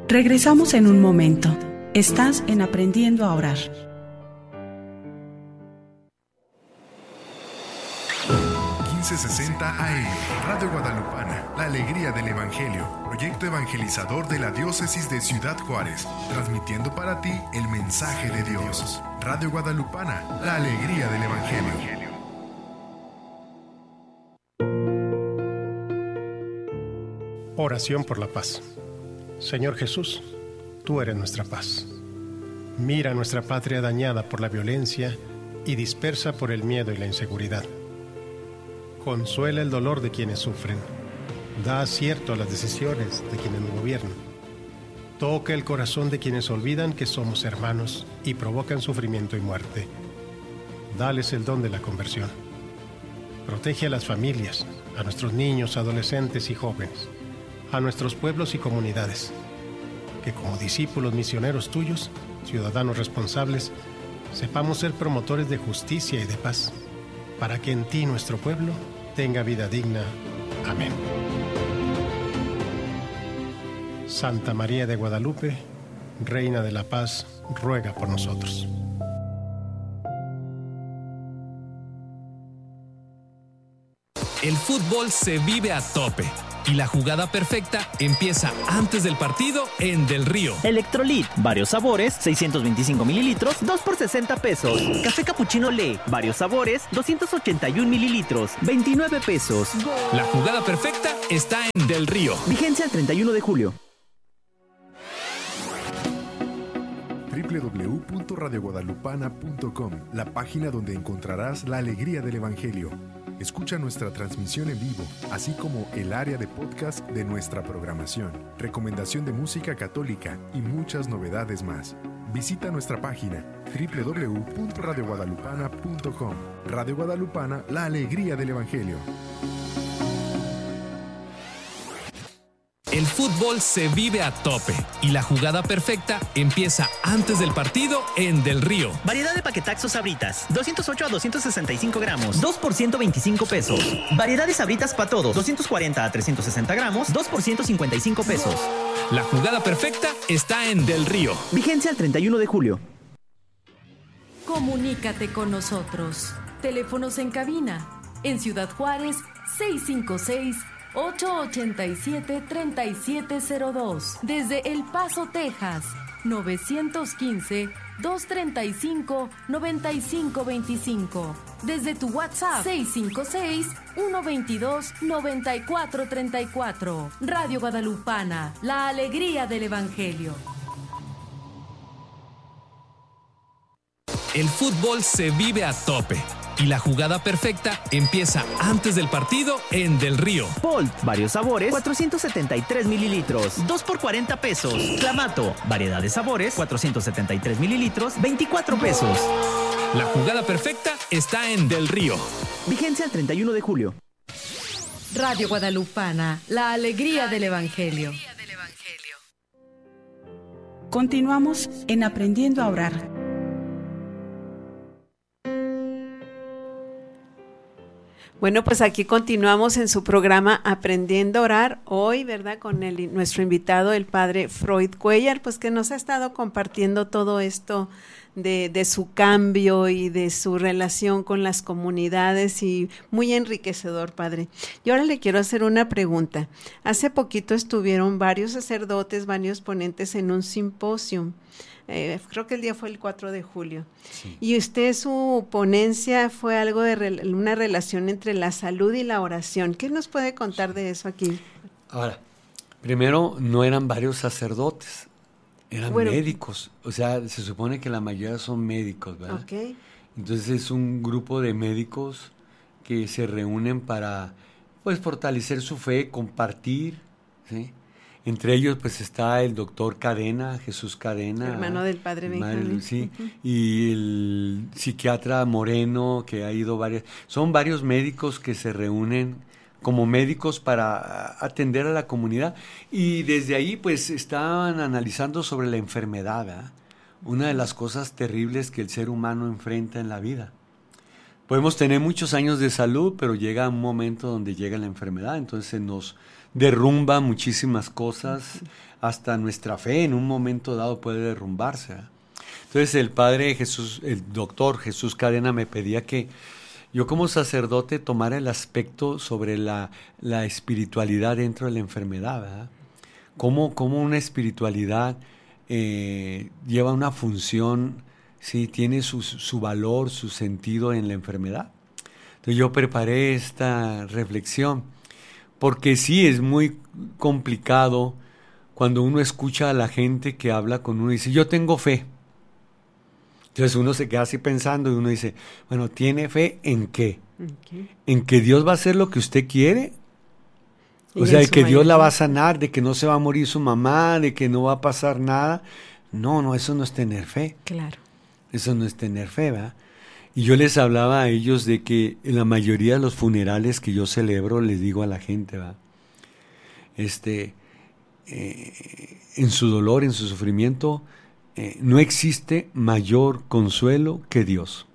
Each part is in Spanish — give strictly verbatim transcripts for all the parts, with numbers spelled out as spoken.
Regresamos en un momento. Estás en Aprendiendo a Orar. quince sesenta A M, Radio Guadalupana, la alegría del Evangelio, proyecto evangelizador de la diócesis de Ciudad Juárez, transmitiendo para ti el mensaje de Dios. Radio Guadalupana, la alegría del Evangelio. Oración por la paz. Señor Jesús, tú eres nuestra paz. Mira nuestra patria dañada por la violencia y dispersa por el miedo y la inseguridad. Consuela el dolor de quienes sufren. Da acierto a las decisiones de quienes nos gobiernan. Toca el corazón de quienes olvidan que somos hermanos y provocan sufrimiento y muerte. Dales el don de la conversión. Protege a las familias, a nuestros niños, adolescentes y jóvenes, a nuestros pueblos y comunidades. Que como discípulos misioneros tuyos, ciudadanos responsables, sepamos ser promotores de justicia y de paz, para que en ti nuestro pueblo tenga vida digna. Amén. Santa María de Guadalupe, Reina de la Paz, ruega por nosotros. El fútbol se vive a tope y la jugada perfecta empieza antes del partido en Del Río. Electrolit, varios sabores, seiscientos veinticinco mililitros, dos por sesenta pesos. Café Cappuccino Le, varios sabores, doscientos ochenta y uno mililitros, veintinueve pesos. La jugada perfecta está en Del Río. Vigencia el treinta y uno de julio. doble u doble u doble u punto radio guadalupana punto com, la página donde encontrarás la alegría del Evangelio. Escucha nuestra transmisión en vivo, así como el área de podcast de nuestra programación, recomendación de música católica y muchas novedades más. Visita nuestra página doble u doble u doble u punto radio guadalupana punto com. Radio Guadalupana, la alegría del Evangelio. El fútbol se vive a tope y la jugada perfecta empieza antes del partido en Del Río. Variedad de paquetaxos Sabritas, doscientos ocho a doscientos sesenta y cinco gramos, dos por ciento veinticinco pesos. Variedad de Sabritas para todos, doscientos cuarenta a trescientos sesenta gramos, dos por ciento cincuenta y cinco pesos. La jugada perfecta está en Del Río. Vigencia el treinta y uno de julio. Comunícate con nosotros. Teléfonos en cabina. En Ciudad Juárez, seis cinco seis, ocho ocho siete, tres siete cero dos. Desde El Paso, Texas, nueve uno cinco, dos tres cinco, nueve cinco dos cinco. Desde tu WhatsApp, seis cinco seis, uno dos dos, nueve cuatro tres cuatro. Radio Guadalupana, la alegría del Evangelio. El fútbol se vive a tope y la jugada perfecta empieza antes del partido en Del Río. Bolt, varios sabores, cuatrocientos setenta y tres mililitros, dos por cuarenta pesos. Clamato, variedad de sabores, cuatrocientos setenta y tres mililitros, veinticuatro pesos. La jugada perfecta está en Del Río. Vigencia el treinta y uno de julio. Radio Guadalupana, la alegría del Evangelio. Continuamos en Aprendiendo a Orar. Bueno, pues aquí continuamos en su programa Aprendiendo a Orar, hoy, ¿verdad? Con el, nuestro invitado, el padre Freud Cuellar, pues que nos ha estado compartiendo todo esto de, de su cambio y de su relación con las comunidades, y muy enriquecedor, padre. Y ahora le quiero hacer una pregunta. Hace poquito estuvieron varios sacerdotes, varios ponentes en un simposio. Eh, creo que el día fue el cuatro de julio. Sí. Y usted, su ponencia fue algo de re, una relación entre la salud y la oración. ¿Qué nos puede contar de eso aquí? Ahora, primero, no eran varios sacerdotes, eran bueno, médicos. O sea, se supone que la mayoría son médicos, ¿verdad? Okay. Entonces es un grupo de médicos que se reúnen para, pues, fortalecer su fe, compartir, ¿sí? Entre ellos, pues, está el doctor Cadena, Jesús Cadena. Hermano del padre Benjamín. Sí, uh-huh. Y el psiquiatra Moreno, que ha ido varias... Son varios médicos que se reúnen como médicos para atender a la comunidad. Y desde ahí, pues, estaban analizando sobre la enfermedad, ¿eh? Una de las cosas terribles que el ser humano enfrenta en la vida. Podemos tener muchos años de salud, pero llega un momento donde llega la enfermedad, entonces se nos derrumba muchísimas cosas, hasta nuestra fe en un momento dado puede derrumbarse, ¿eh? Entonces el padre Jesús, el doctor Jesús Cadena me pedía que yo como sacerdote tomara el aspecto sobre la, la espiritualidad dentro de la enfermedad, ¿verdad? Cómo, cómo una espiritualidad eh, lleva una función, ¿sí? Tiene su, su valor, su sentido en la enfermedad. Entonces yo preparé esta reflexión, porque sí es muy complicado cuando uno escucha a la gente que habla con uno y dice, yo tengo fe. Entonces uno se queda así pensando y uno dice, bueno, ¿tiene fe en qué? Okay. ¿En que Dios va a hacer lo que usted quiere? O sea, de que Dios la va a sanar, de que no se va a morir su mamá, de que no va a pasar nada. No, no, eso no es tener fe. Claro. Eso no es tener fe, ¿verdad? Y yo les hablaba a ellos de que en la mayoría de los funerales que yo celebro, les digo a la gente, ¿verdad? Este, eh, en su dolor, en su sufrimiento, eh, no existe mayor consuelo que Dios.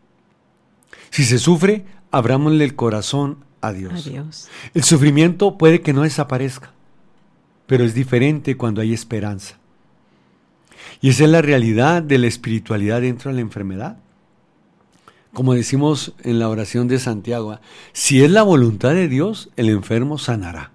Si se sufre, abrámosle el corazón a Dios. Adiós. El sufrimiento puede que no desaparezca, pero es diferente cuando hay esperanza. Y esa es la realidad de la espiritualidad dentro de la enfermedad. Como decimos en la oración de Santiago, si es la voluntad de Dios, el enfermo sanará.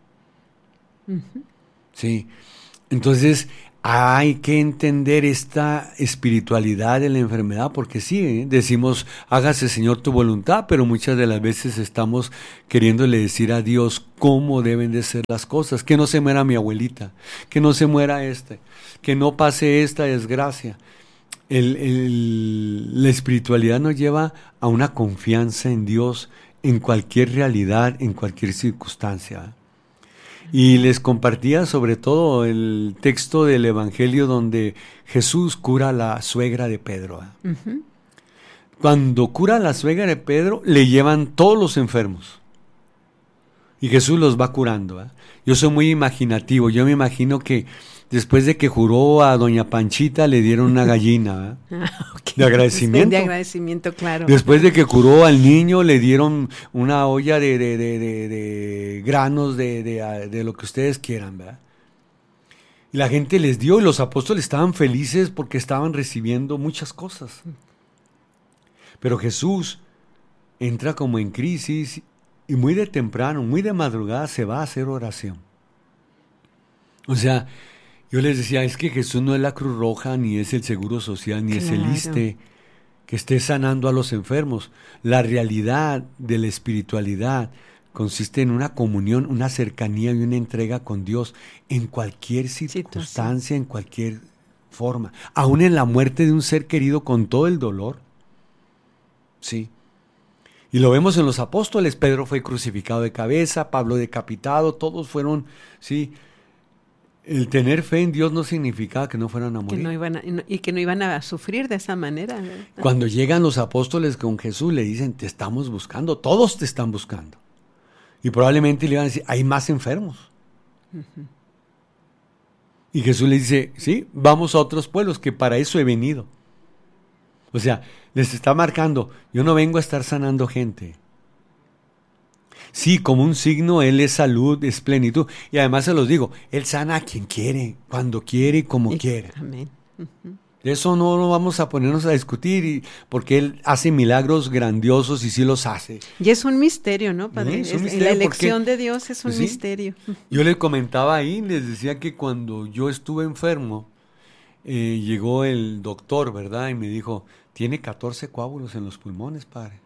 Uh-huh. Sí. Entonces, hay que entender esta espiritualidad de la enfermedad, porque sí, ¿eh? decimos, hágase Señor tu voluntad, pero muchas de las veces estamos queriéndole decir a Dios cómo deben de ser las cosas, que no se muera mi abuelita, que no se muera este, que no pase esta desgracia. El, el, la espiritualidad nos lleva a una confianza en Dios, en cualquier realidad, en cualquier circunstancia. Y les compartía sobre todo el texto del Evangelio donde Jesús cura a la suegra de Pedro. Uh-huh. Cuando cura a la suegra de Pedro, le llevan todos los enfermos. Y Jesús los va curando. ¿eh? Yo soy muy imaginativo. Yo me imagino que después de que juró a doña Panchita, le dieron una gallina ¿eh? ah, okay. de agradecimiento. De agradecimiento, claro. Después de que curó al niño, le dieron una olla de, de, de, de, de granos de, de, de lo que ustedes quieran, ¿verdad? Y la gente les dio, y los apóstoles estaban felices porque estaban recibiendo muchas cosas. Pero Jesús entra como en crisis y muy de temprano, muy de madrugada se va a hacer oración. O sea, yo les decía, es que Jesús no es la Cruz Roja, ni es el Seguro Social, ni claro. es el ISSSTE, que esté sanando a los enfermos. La realidad de la espiritualidad consiste en una comunión, una cercanía y una entrega con Dios en cualquier circunstancia, en cualquier forma. Aún en la muerte de un ser querido con todo el dolor. Sí. Y lo vemos en los apóstoles. Pedro fue crucificado de cabeza, Pablo decapitado, todos fueron, sí. El tener fe en Dios no significaba que no fueran a morir. Que no iban a, y que no iban a sufrir de esa manera. ¿verdad? Cuando llegan los apóstoles con Jesús, le dicen, te estamos buscando, todos te están buscando. Y probablemente le iban a decir, hay más enfermos. Uh-huh. Y Jesús les dice, sí, vamos a otros pueblos, que para eso he venido. O sea, les está marcando, yo no vengo a estar sanando gente. Sí, como un signo, Él es salud, es plenitud. Y además se los digo, Él sana a quien quiere, cuando quiere y como y, quiere. Amén. Uh-huh. De eso no, no vamos a ponernos a discutir, y, porque Él hace milagros grandiosos y sí los hace. Y es un misterio, ¿no, Padre? Sí, es un misterio, la elección porque, de Dios es un ¿sí? misterio. Yo les comentaba ahí, les decía que cuando yo estuve enfermo, eh, llegó el doctor, ¿verdad? Y me dijo, tiene catorce coágulos en los pulmones, Padre.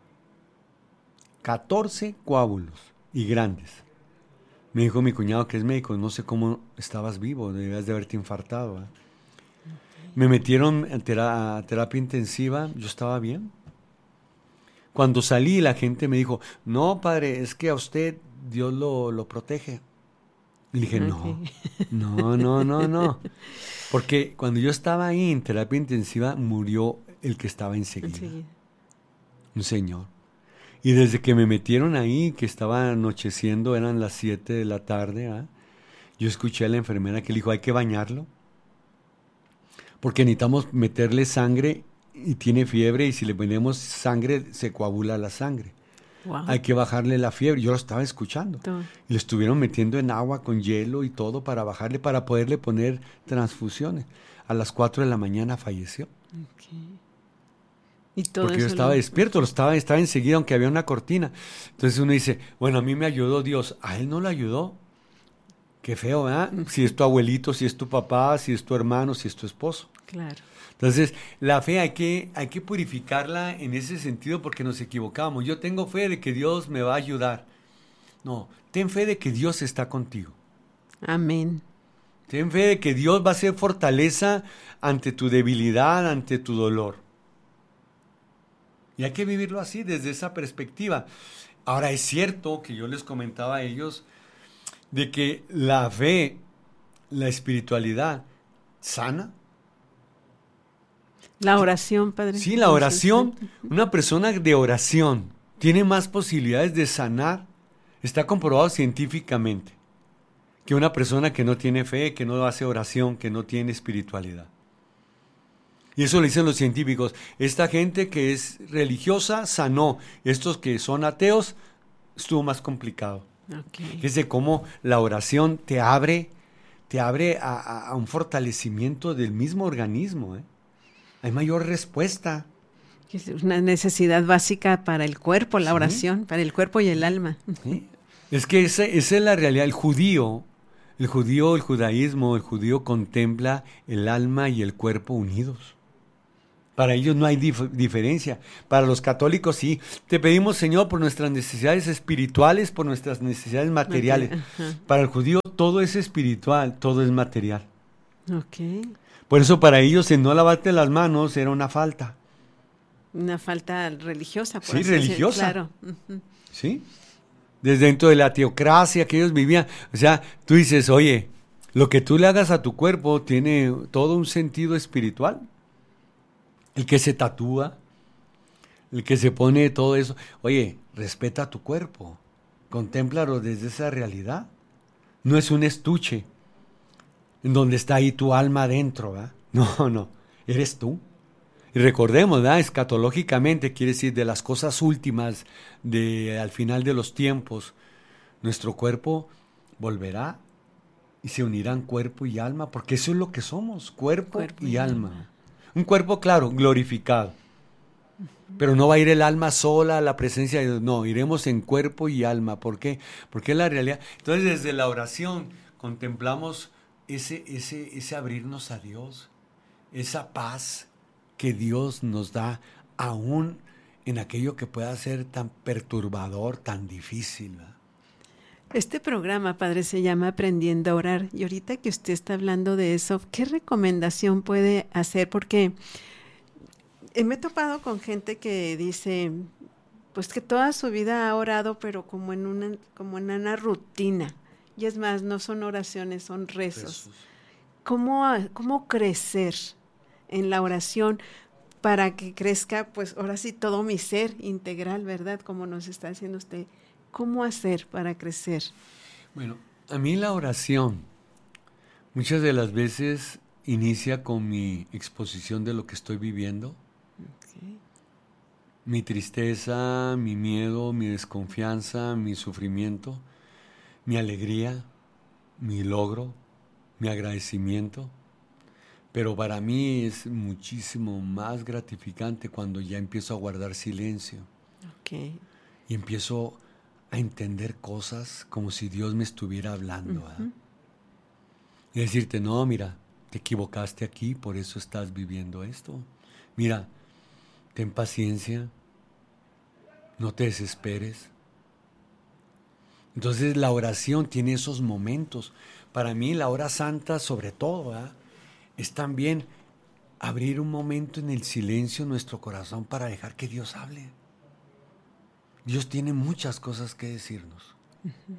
catorce coágulos y grandes. Me dijo mi cuñado, que es médico, no sé cómo estabas vivo, debías de haberte infartado. ¿eh? Okay. Me metieron a, tera- a terapia intensiva, yo estaba bien. Cuando salí, la gente me dijo, no, padre, es que a usted Dios lo, lo protege. Y dije, okay. no, no, no, no, no. Porque cuando yo estaba ahí en terapia intensiva, murió el que estaba enseguida. Enseguida. Un señor. Y desde que me metieron ahí, que estaba anocheciendo, eran las siete de la tarde, ¿eh? Yo escuché a la enfermera que le dijo, hay que bañarlo, porque necesitamos meterle sangre y tiene fiebre y si le ponemos sangre se coagula la sangre. Wow. Hay que bajarle la fiebre. Yo lo estaba escuchando. Todo. Y lo estuvieron metiendo en agua con hielo y todo para bajarle, para poderle poner transfusiones. A las cuatro de la mañana falleció. Okay. Y todo Porque yo eso estaba lo... despierto, lo estaba, estaba enseguida, aunque había una cortina. Entonces uno dice, bueno, a mí me ayudó Dios. A él no le ayudó. Qué feo, ¿verdad? Uh-huh. Si es tu abuelito, si es tu papá, si es tu hermano, si es tu esposo. Claro. Entonces, la fe hay que, hay que purificarla en ese sentido porque nos equivocamos. Yo tengo fe de que Dios me va a ayudar. No, ten fe de que Dios está contigo. Amén. Ten fe de que Dios va a ser fortaleza ante tu debilidad, ante tu dolor. Y hay que vivirlo así, desde esa perspectiva. Ahora, es cierto que yo les comentaba a ellos de que la fe, la espiritualidad, sana. La oración, Padre. Sí, la oración. Una persona de oración tiene más posibilidades de sanar. Está comprobado científicamente que una persona que no tiene fe, que no hace oración, que no tiene espiritualidad. Y eso lo dicen los científicos. Esta gente que es religiosa sanó. Estos que son ateos estuvo más complicado. Okay. Fíjese cómo la oración te abre, te abre a, a, a un fortalecimiento del mismo organismo, ¿eh? Hay mayor respuesta. Es una necesidad básica para el cuerpo, la sí. oración, para el cuerpo y el alma. Sí. Es que esa, esa es la realidad. El judío, el judío, el judaísmo, el judío contempla el alma y el cuerpo unidos. Para ellos no hay dif- diferencia. Para los católicos sí. Te pedimos, Señor, por nuestras necesidades espirituales, por nuestras necesidades materiales. Ajá. Para el judío todo es espiritual, todo es material. Okay. Por eso para ellos el no lavarte las manos era una falta. Una falta religiosa, por Sí, así religiosa. Decir, claro. Uh-huh. Sí. Desde dentro de la teocracia que ellos vivían. O sea, tú dices, oye, lo que tú le hagas a tu cuerpo tiene todo un sentido espiritual. El que se tatúa, el que se pone todo eso. Oye, respeta tu cuerpo. Contémplalo desde esa realidad. No es un estuche en donde está ahí tu alma adentro, ¿verdad? No, no, eres tú. Y recordemos, ¿verdad? Escatológicamente, quiere decir de las cosas últimas, de al final de los tiempos, nuestro cuerpo volverá y se unirán cuerpo y alma, porque eso es lo que somos, cuerpo, cuerpo y, y alma. alma. Un cuerpo, claro, glorificado. Uh-huh. Pero no va a ir el alma sola a la presencia de Dios, no, iremos en cuerpo y alma. ¿Por qué? Porque es la realidad. Entonces, desde la oración contemplamos ese, ese, ese abrirnos a Dios, esa paz que Dios nos da aún en aquello que pueda ser tan perturbador, tan difícil, ¿verdad? Este programa, Padre, se llama Aprendiendo a Orar. Y ahorita que usted está hablando de eso, ¿qué recomendación puede hacer? Porque me he topado con gente que dice, pues que toda su vida ha orado, pero como en una, como en una rutina. Y es más, no son oraciones, son rezos. rezos. ¿Cómo, cómo crecer en la oración para que crezca, pues ahora sí, todo mi ser integral, ¿verdad? Como nos está diciendo usted. ¿Cómo hacer para crecer? Bueno, a mí la oración muchas de las veces inicia con mi exposición de lo que estoy viviendo. Okay. Mi tristeza, mi miedo, mi desconfianza, mi sufrimiento, mi alegría, mi logro, mi agradecimiento. Pero para mí es muchísimo más gratificante cuando ya empiezo a guardar silencio. Okay. Y empiezo a entender cosas como si Dios me estuviera hablando. Uh-huh. ¿eh? Y decirte, no, mira, te equivocaste aquí, por eso estás viviendo esto. Mira, ten paciencia, no te desesperes. Entonces la oración tiene esos momentos. Para mí la hora santa sobre todo, ¿eh? es también abrir un momento en el silencio en nuestro corazón para dejar que Dios hable. Dios tiene muchas cosas que decirnos. Uh-huh.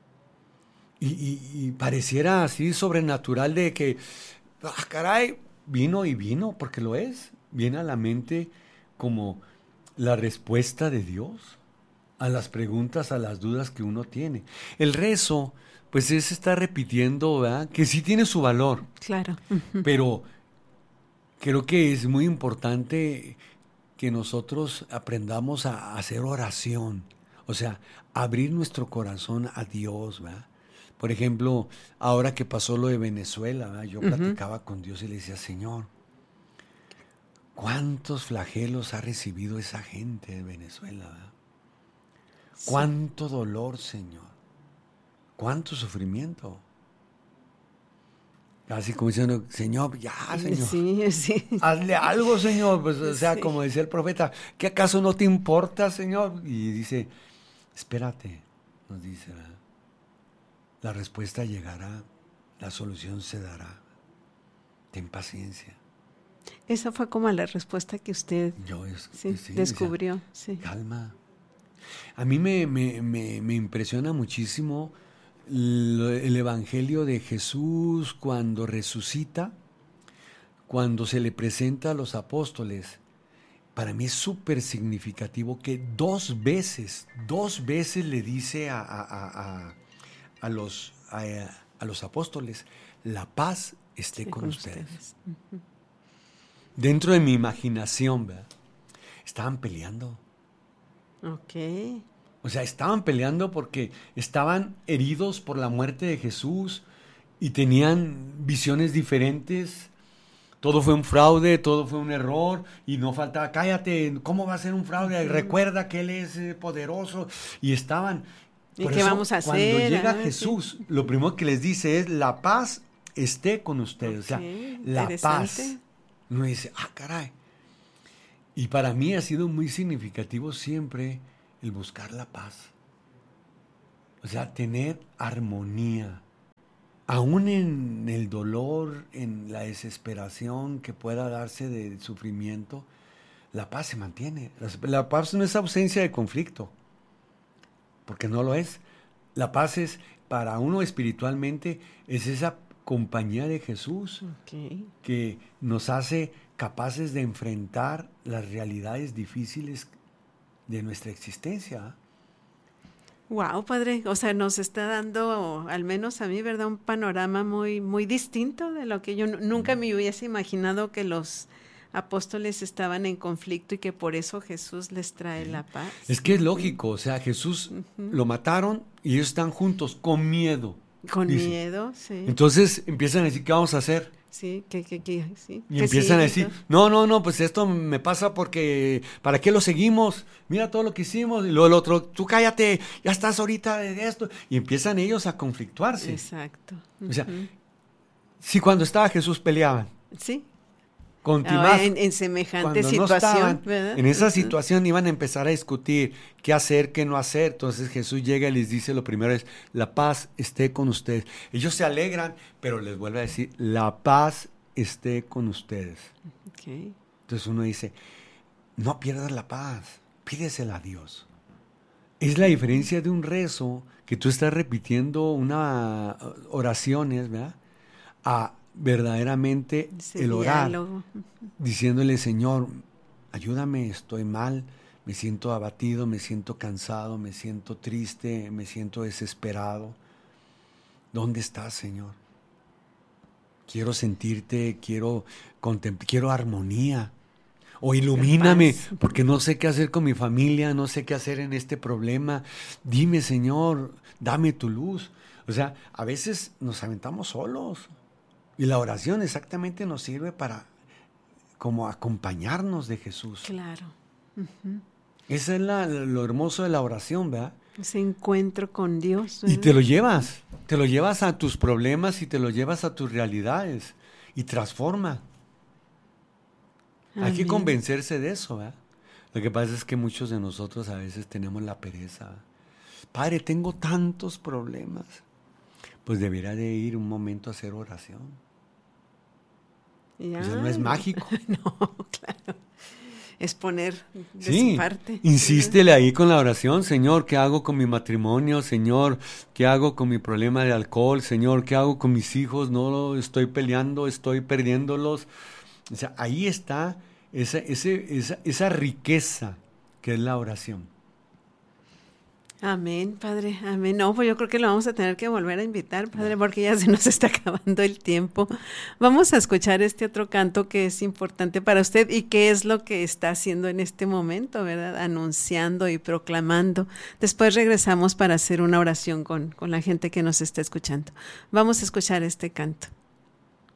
Y, y, y pareciera así sobrenatural de que, ah, caray, vino y vino, porque lo es. Viene a la mente como la respuesta de Dios a las preguntas, a las dudas que uno tiene. El rezo, pues es estar repitiendo, ¿verdad? Que sí tiene su valor. Claro. Uh-huh. Pero creo que es muy importante que nosotros aprendamos a hacer oración, o sea, abrir nuestro corazón a Dios, ¿verdad? Por ejemplo, ahora que pasó lo de Venezuela, ¿verdad? Yo uh-huh. platicaba con Dios y le decía, Señor, ¿cuántos flagelos ha recibido esa gente de Venezuela? ¿Verdad? Sí. ¿Cuánto dolor, Señor? ¿Cuánto sufrimiento? Así como diciendo, Señor, ya, Señor, sí, sí. hazle algo, Señor. Pues, o sea, sí. como decía el profeta, ¿qué acaso no te importa, Señor? Y dice, espérate, nos dice, ¿verdad? La respuesta llegará, la solución se dará. Ten paciencia. Esa fue como la respuesta que usted Yo es, sí, sí, descubrió. O sea, sí. Calma. A mí me, me, me, me impresiona muchísimo el Evangelio de Jesús cuando resucita, cuando se le presenta a los apóstoles. Para mí es súper significativo que dos veces, dos veces le dice a, a, a, a, los, a, a los apóstoles, la paz esté sí, con, con ustedes. ustedes. Uh-huh. Dentro de mi imaginación, ¿verdad? Estaban peleando. Ok. O sea, estaban peleando porque estaban heridos por la muerte de Jesús y tenían visiones diferentes. Todo fue un fraude, todo fue un error y no faltaba, cállate, ¿cómo va a ser un fraude? Uh-huh. Recuerda que Él es eh, poderoso. Y estaban... ¿Y qué eso, vamos a hacer? Cuando llega ah, Jesús, sí. lo primero que les dice es, la paz esté con ustedes. Okay. O sea, la paz. Uno dice, ah, caray. Y para mí ha sido muy significativo siempre el buscar la paz. O sea, tener armonía. Aún en el dolor, en la desesperación que pueda darse de sufrimiento, la paz se mantiene. La paz no es ausencia de conflicto, porque no lo es. La paz es, para uno espiritualmente, es esa compañía de Jesús okay. que nos hace capaces de enfrentar las realidades difíciles de nuestra existencia. Wow, padre, o sea, nos está dando, al menos a mí, ¿verdad?, un panorama muy, muy distinto de lo que yo n- nunca me hubiese imaginado, que los apóstoles estaban en conflicto y que por eso Jesús les trae sí. la paz. Es que es lógico, o sea, Jesús uh-huh. lo mataron y ellos están juntos con miedo. Con dice. miedo, sí. Entonces empiezan a decir, ¿qué vamos a hacer? Sí, que, que, que, sí. Y que empiezan sí, a decir, no, no, no, pues esto me pasa porque, ¿para qué lo seguimos? Mira todo lo que hicimos. Y luego el otro, tú cállate, ya estás ahorita de esto. Y empiezan ellos a conflictuarse. Exacto. Uh-huh. O sea, si cuando estaba Jesús peleaban. Sí. Continuar, en, en semejante no situación, estaban, ¿verdad? En esa uh-huh. situación iban a empezar a discutir qué hacer, qué no hacer. Entonces Jesús llega y les dice, lo primero es, la paz esté con ustedes. Ellos se alegran, pero les vuelve a decir, la paz esté con ustedes. Okay. Entonces uno dice, no pierdas la paz, pídesela a Dios. Es la diferencia de un rezo que tú estás repitiendo una oraciones, ¿verdad? A verdaderamente ese el orar, diálogo. Diciéndole, Señor, ayúdame, estoy mal, me siento abatido, me siento cansado, me siento triste, me siento desesperado. ¿Dónde estás, Señor? Quiero sentirte, quiero contemplar, quiero armonía. O ilumíname, porque no sé qué hacer con mi familia, no sé qué hacer en este problema. Dime, Señor, dame tu luz. O sea, a veces nos aventamos solos. Y la oración exactamente nos sirve para como acompañarnos de Jesús. Claro. Uh-huh. Ese es la, lo hermoso de la oración, ¿verdad? Ese encuentro con Dios, ¿verdad? Y te lo llevas, te lo llevas a tus problemas y te lo llevas a tus realidades y transforma. Amén. Hay que convencerse de eso, ¿verdad? Lo que pasa es que muchos de nosotros a veces tenemos la pereza. Padre, tengo tantos problemas. Pues debería de ir un momento a hacer oración. Ya. O sea, no es mágico. No, claro. Es poner de sí, su parte. Insístele ahí con la oración. Señor, ¿qué hago con mi matrimonio? Señor, ¿qué hago con mi problema de alcohol? Señor, ¿qué hago con mis hijos? No, estoy peleando, estoy perdiéndolos. O sea, ahí está esa, ese, esa, esa riqueza que es la oración. Amén, Padre, amén. No, pues yo creo que lo vamos a tener que volver a invitar, Padre, porque ya se nos está acabando el tiempo. Vamos a escuchar este otro canto que es importante para usted y que es lo que está haciendo en este momento, ¿verdad? Anunciando y proclamando. Después regresamos para hacer una oración con, con la gente que nos está escuchando. Vamos a escuchar este canto.